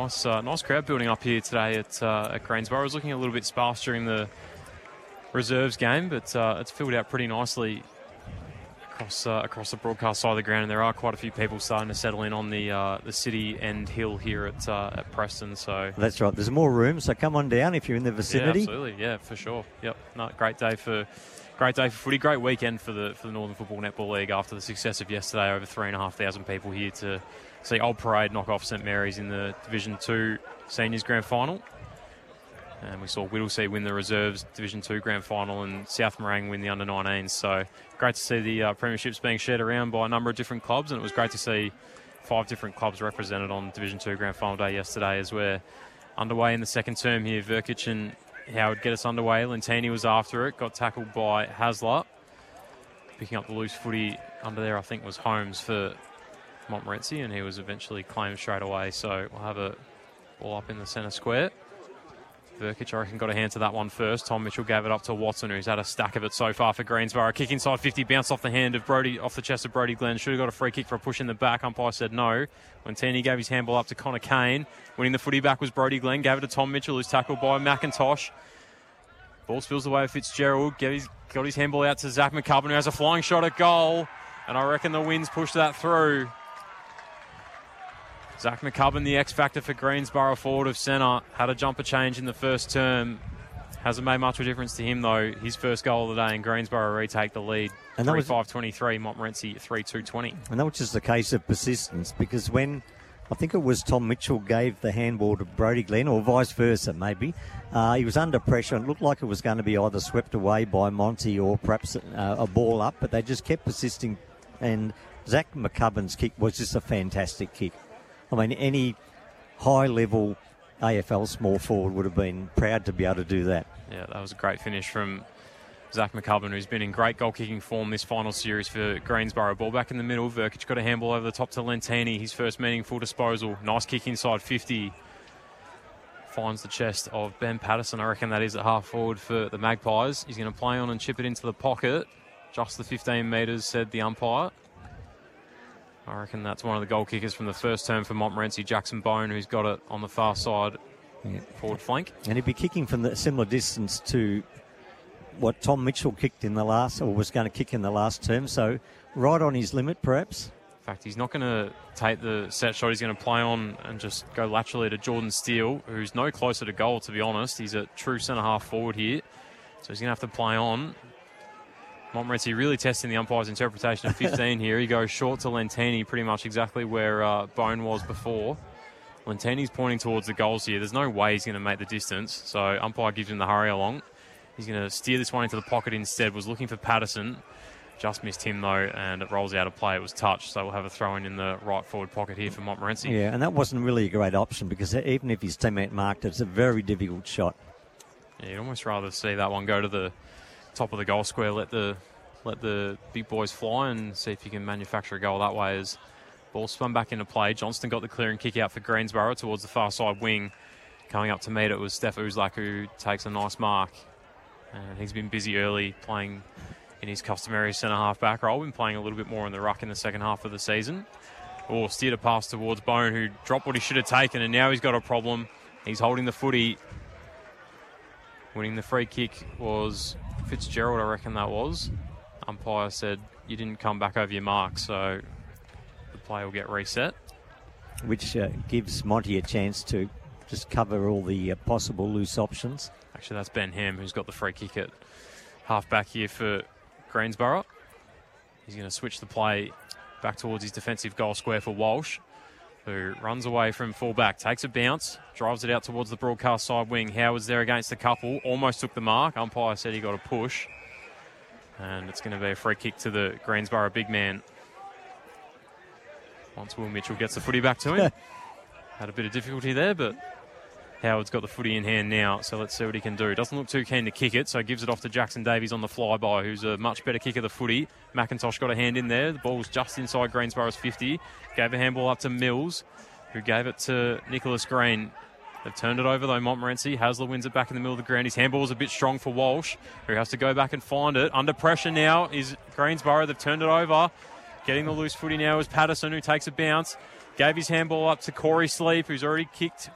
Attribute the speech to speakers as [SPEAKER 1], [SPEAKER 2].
[SPEAKER 1] Nice crowd building up here today at Greensborough. It was looking a little bit sparse during the reserves game, but it's filled out pretty nicely across the broadcast side of the ground, and there are quite a few people starting to settle in on the city end hill here at Preston. So
[SPEAKER 2] that's right. There's more room, so come on down if you're in the vicinity.
[SPEAKER 1] Yeah, absolutely. Yeah, for sure. Yep. No, great day for footy. Great weekend for the Northern Football Netball League after the success of yesterday. Over 3,500 people here to see Old Parade knock off St Mary's in the Division 2 Seniors Grand Final. And we saw Whittlesea win the Reserves Division 2 Grand Final and South Morang win the Under-19s. So great to see the premierships being shared around by a number of different clubs, and it was great to see 5 different clubs represented on Division 2 Grand Final day yesterday as we're underway in the second term here. Verkic and Howard get us underway. Lentini was after it, got tackled by Hasler. Picking up the loose footy under there, I think, was Holmes for Montmorency, and he was eventually claimed straight away. So we'll have a ball up in the centre square. Verkic, I reckon, got a hand to that one first. Tom Mitchell gave it up to Watson, who's had a stack of it so far for Greensborough. Kick inside 50, bounced off the hand of Brody, off the chest of Brody Glenn. Should have got a free kick for a push in the back. Umpire said no. When Tini gave his handball up to Connor Kane. Winning the footy back was Brody Glenn. Gave it to Tom Mitchell, who's tackled by McIntosh. Ball spills away with Fitzgerald. Got his handball out to Zach McCubbin, who has a flying shot at goal. And I reckon the winds pushed that through. Zach McCubbin, the X-factor for Greensborough, forward of centre, had a jumper change in the first term. Hasn't made much of a difference to him, though. His first goal of the day, and Greensborough retake the lead. 3-5-23, Montmorency 3-2-20.
[SPEAKER 2] And that was just a case of persistence, because when I think it was Tom Mitchell gave the handball to Brody Glenn, or vice versa maybe, he was under pressure and it looked like it was going to be either swept away by Monty or perhaps a ball up, but they just kept persisting. And Zach McCubbin's kick was just a fantastic kick. I mean, any high-level AFL small forward would have been proud to be able to do that.
[SPEAKER 1] Yeah, that was a great finish from Zach McCubbin, who's been in great goal-kicking form this final series for Greensborough. Ball back in the middle. Verkic got a handball over the top to Lentini, his first meaningful disposal. Nice kick inside 50. Finds the chest of Ben Patterson. I reckon that is at half-forward for the Magpies. He's going to play on and chip it into the pocket. Just the 15 metres, said the umpire. I reckon that's one of the goal kickers from the first term for Montmorency, Jackson Bone, who's got it on the far side forward flank.
[SPEAKER 2] And he'd be kicking from the similar distance to what Tom Mitchell kicked in the last, or was going to kick in the last term, so right on his limit, perhaps.
[SPEAKER 1] In fact, he's not going to take the set shot. He's going to play on and just go laterally to Jordan Steele, who's no closer to goal, to be honest. He's a true centre-half forward here, so he's going to have to play on. Montmorency really testing the umpire's interpretation of 15 here. He goes short to Lentini, pretty much exactly where Bone was before. Lentini's pointing towards the goals here. There's no way he's going to make the distance, so umpire gives him the hurry along. He's going to steer this one into the pocket instead. Was looking for Patterson. Just missed him, though, and it rolls out of play. It was touched, so we'll have a throw-in in the right forward pocket here for Montmorency.
[SPEAKER 2] Yeah, and that wasn't really a great option, because even if his teammate marked it, it's a very difficult shot.
[SPEAKER 1] Yeah, you'd almost rather see that one go to the top of the goal square, let the big boys fly and see if you can manufacture a goal that way. As ball spun back into play, Johnston got the clearing kick out for Greensborough towards the far side wing. Coming up to meet it was Steph Uzlak, who takes a nice mark. And he's been busy early playing in his customary centre-half back role. Been playing a little bit more in the ruck in the second half of the season. Steered a pass towards Bone, who dropped what he should have taken, and now he's got a problem. He's holding the footy. Winning the free kick was Fitzgerald, I reckon that was. Umpire said you didn't come back over your mark, so the play will get reset.
[SPEAKER 2] Which gives Monty a chance to just cover all the possible loose options.
[SPEAKER 1] Actually, that's Ben Ham, who's got the free kick at half-back here for Greensborough. He's going to switch the play back towards his defensive goal square for Walsh, who runs away from full-back, takes a bounce, drives it out towards the broadcast side wing. Howard's there against the couple, almost took the mark. Umpire said he got a push. And it's going to be a free kick to the Greensborough big man. Once Will Mitchell gets the footy back to him. Had a bit of difficulty there, but Howard's got the footy in hand now, so let's see what he can do. Doesn't look too keen to kick it, so gives it off to Jackson Davies on the flyby, who's a much better kicker of the footy. McIntosh got a hand in there. The ball was just inside Greensborough's 50. Gave a handball up to Mills, who gave it to Nicholas Green. They've turned it over, though, Montmorency. Hasler wins it back in the middle of the ground. His handball was a bit strong for Walsh, who has to go back and find it. Under pressure now is Greensborough. They've turned it over. Getting the loose footy now is Patterson, who takes a bounce. Gave his handball up to Corey Sleep, who's already kicked